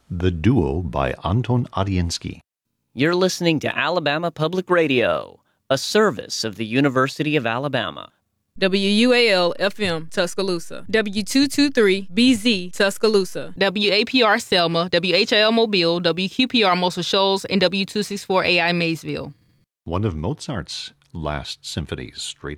The Duo by Anton Ariensky. You're listening to Alabama Public Radio, a service of the University of Alabama. WUAL-FM, Tuscaloosa. W223-BZ, Tuscaloosa. WAPR Selma, WHIL Mobile, WQPR Muscle Shoals, and W264AI Maysville. One of Mozart's last symphonies, straight